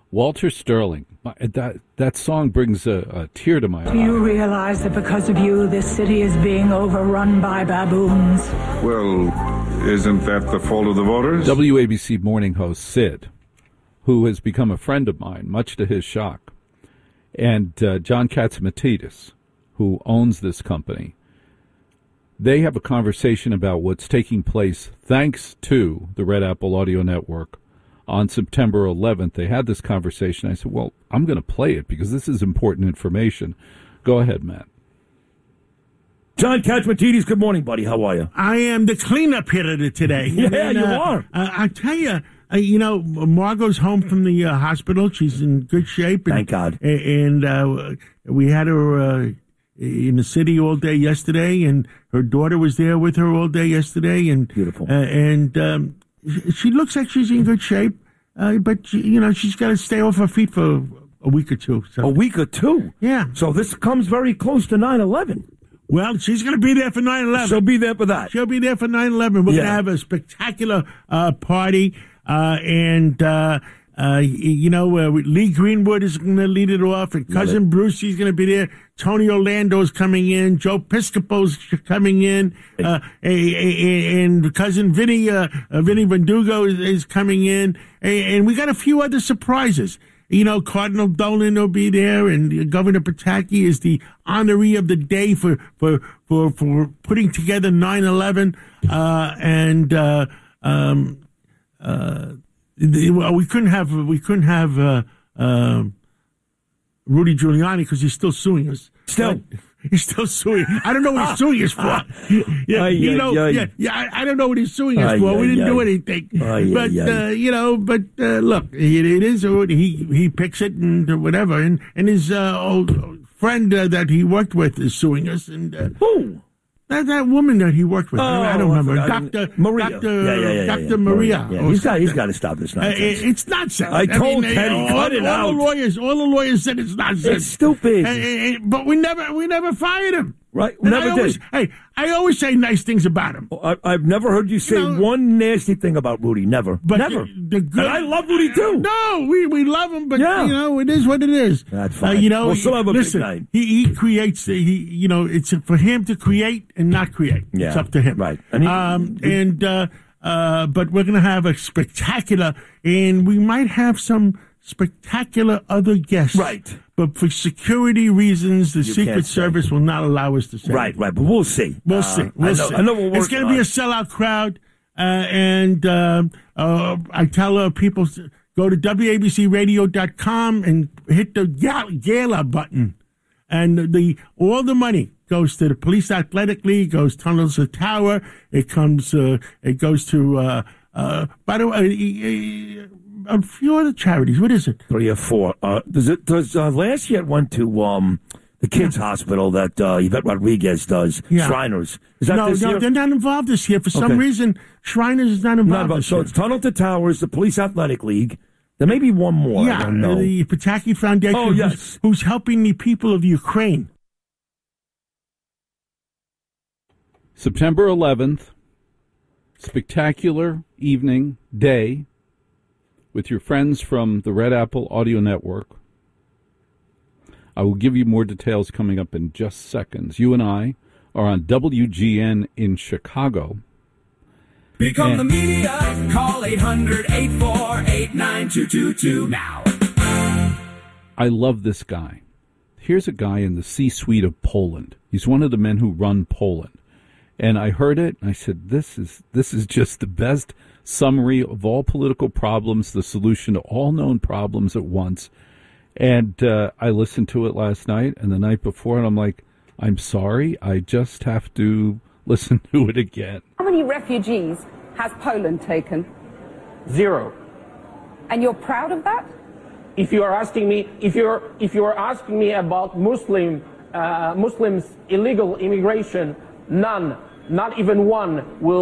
Walter Sterling. That song brings a tear to my eye. Do you realize that because of you, this city is being overrun by baboons? Well, isn't that the fault of the voters? WABC morning host Sid, who has become a friend of mine, much to his shock, and John Catsimatidis, who owns this company, they have a conversation about what's taking place thanks to the Red Apple Audio Network. On September 11th, they had this conversation. I said, well, I'm going to play it because this is important information. Go ahead, Matt. John Catsimatidis, good morning, buddy. How are you? I am the cleanup hitter today. Yeah, you are. I tell you, Margot's home from the hospital. She's in good shape. Thank God. And we had her in the city all day yesterday, and her daughter was there with her all day yesterday. And beautiful. She looks like she's in good shape, but she's got to stay off her feet for a week or two. So. A week or two? Yeah. So this comes very close to 9/11. Well, she's going to be there for 9/11. She'll be there for that. She'll be there for 9/11. We're going to have a spectacular party, Lee Greenwood is going to lead it off, and Cousin Brucey's going to be there. Tony Orlando's coming in. Joe Piscopo's coming in. And Cousin Vinny Verdugo is coming in. And we got a few other surprises. Cardinal Dolan will be there, and Governor Pataki is the honoree of the day for putting together 9/11. We couldn't have Rudy Giuliani because he's still suing us. He's still suing. I don't know what he's suing us for. I don't know what he's suing us for. We didn't do anything. Look, it is. He picks it and whatever. And his old friend that he worked with is suing us. And who? That woman that he worked with. I don't remember. Dr. Maria. Dr. Maria. Yeah. He's got to stop this nonsense. It's nonsense. I told Teddy, cut it out. All the lawyers said it's nonsense. It's stupid. But we never fired him. Right. Never did. I always say nice things about him. I've never heard you say one nasty thing about Rudy. Never. But never. And I love Rudy too. No, we love him, but it is what it is. That's fine. We'll still have a big night. He creates. It's for him to create and not create. Yeah. It's up to him. Right. But we're going to have a spectacular, and we might have some spectacular other guests. Right. But for security reasons, the Secret Service will not allow us to say. Right, but we'll see. We'll see. I know we'll work. It's going to be a sellout crowd, I tell people, go to WABCRadio.com and hit the gala button. And all the money goes to the Police Athletic League, goes Tunnels of Tower, it goes to, by the way, a few other charities. What is it? 3 or 4. Does last year it went to the kids' hospital that Yvette Rodriguez does, Shriners. Is that this year? No, they're not involved this year. For some reason, Shriners is not involved this year. So it's Tunnel to Towers, the Police Athletic League. There may be one more. I don't know. The Pataki Foundation, who's helping the people of Ukraine. September 11th, spectacular evening, day, with your friends from the Red Apple Audio Network. I will give you more details coming up in just seconds. You and I are on WGN in Chicago. Become the media. Call 800-848-9222 now. I love this guy. Here's a guy in the C-suite of Poland. He's one of the men who run Poland. And I heard it, and I said, this is just the best summary of all political problems, the solution to all known problems at once. And I listened to it last night and the night before, and I'm like, I'm sorry, I just have to listen to it again. How many refugees has Poland taken? 0. And you're proud of that? If you are asking me, if you are asking me about Muslims illegal immigration, none, not even one will